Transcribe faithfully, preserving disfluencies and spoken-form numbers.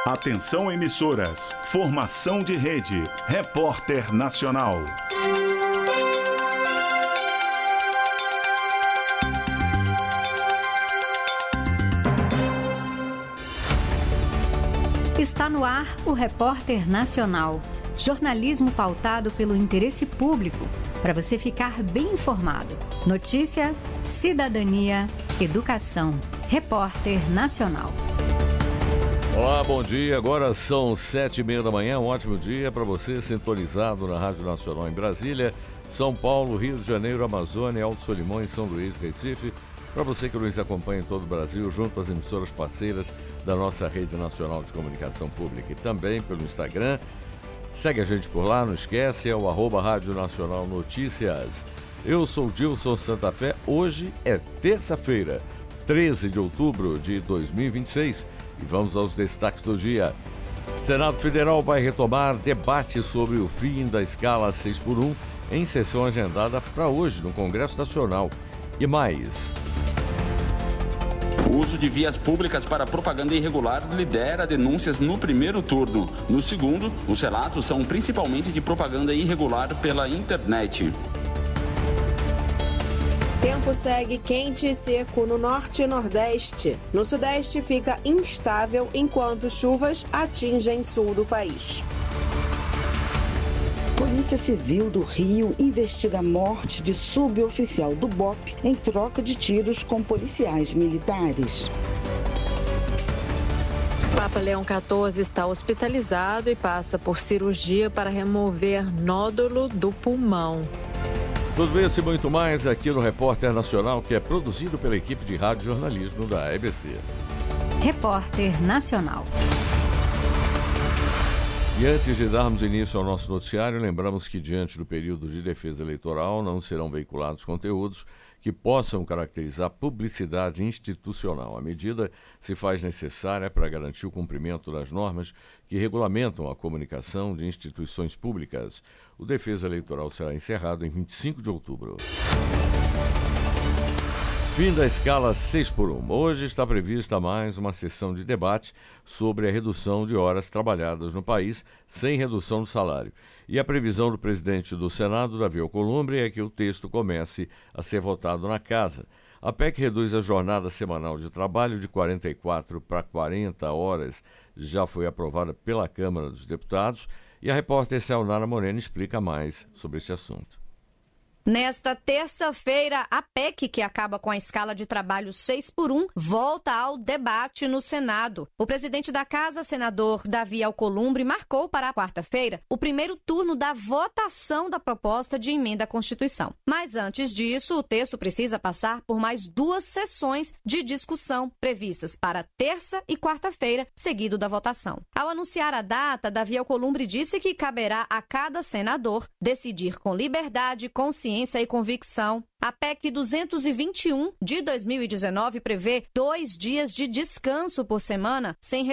Atenção emissoras, formação de rede, Repórter Nacional. Está no ar o Repórter Nacional, jornalismo pautado pelo interesse público, para você ficar bem informado. Notícia, cidadania, educação. Repórter Nacional. Olá, bom dia. Agora são sete e meia da manhã. Um ótimo dia para você sintonizado na Rádio Nacional em Brasília, São Paulo, Rio de Janeiro, Amazônia, Alto Solimões, São Luís, Recife. Para você que nos acompanha em todo o Brasil, junto às emissoras parceiras da nossa Rede Nacional de Comunicação Pública e também pelo Instagram. Segue a gente por lá, não esquece, é o arroba Rádio Nacional Notícias. Eu sou Dilson Santa Fé. Hoje é terça-feira, treze de outubro de dois mil e vinte e seis. E vamos aos destaques do dia. Senado Federal vai retomar debate sobre o fim da escala seis por um em sessão agendada para hoje no Congresso Nacional. E mais. O uso de vias públicas para propaganda irregular lidera denúncias no primeiro turno. No segundo, os relatos são principalmente de propaganda irregular pela internet. Tempo segue quente e seco no norte e nordeste. No sudeste fica instável enquanto chuvas atingem sul do país. Polícia Civil do Rio investiga a morte de suboficial do B O P em troca de tiros com policiais militares. Papa Leão quatorze está hospitalizado e passa por cirurgia para remover nódulo do pulmão. Tudo isso e muito mais aqui no Repórter Nacional, que é produzido pela equipe de rádio jornalismo da E B C. Repórter Nacional. E antes de darmos início ao nosso noticiário, lembramos que diante do período de defesa eleitoral não serão veiculados conteúdos que possam caracterizar publicidade institucional. A medida se faz necessária para garantir o cumprimento das normas que regulamentam a comunicação de instituições públicas. O defesa eleitoral será encerrado em vinte e cinco de outubro. Fim da escala seis por um. Hoje está prevista mais uma sessão de debate sobre a redução de horas trabalhadas no país sem redução do salário. E a previsão do presidente do Senado, Davi Alcolumbre, é que o texto comece a ser votado na Casa. A P E C reduz a jornada semanal de trabalho de quarenta e quatro para quarenta horas. Já foi aprovada pela Câmara dos Deputados. E a repórter Celnara Moreno explica mais sobre esse assunto. Nesta terça-feira, a P E C, que acaba com a escala de trabalho seis por um, volta ao debate no Senado. O presidente da Casa, senador Davi Alcolumbre, marcou para a quarta-feira o primeiro turno da votação da proposta de emenda à Constituição. Mas antes disso, o texto precisa passar por mais duas sessões de discussão previstas para terça e quarta-feira, seguido da votação. Ao anunciar a data, Davi Alcolumbre disse que caberá a cada senador decidir com liberdade, consciência e convicção. A P E C duzentos e vinte e um de dois mil e dezenove prevê dois dias de descanso por semana, sem